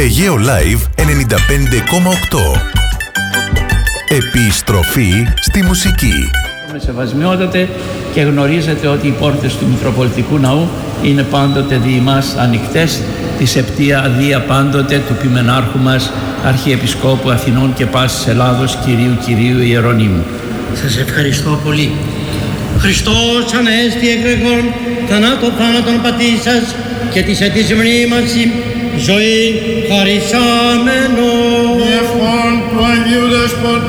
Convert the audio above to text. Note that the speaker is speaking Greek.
Αιγαίο Live 95,8. Επιστροφή στη μουσική. Με σεβασμιότατε και γνωρίζετε ότι οι πόρτες του Μητροπολιτικού Ναού είναι πάντοτε δι' ημάς ανοιχτές, της επτία αδεία πάντοτε του ποιμενάρχου μας, Αρχιεπισκόπου Αθηνών και πάσης Ελλάδος, Κυρίου Ιερονύμου. Σας ευχαριστώ πολύ. Χριστός ανέστη εγγregών, θανάτων πατήσας και της ετής μνήμασι, ζωή χαρισάμενο. Ευχών του Αγίου Δεσποτού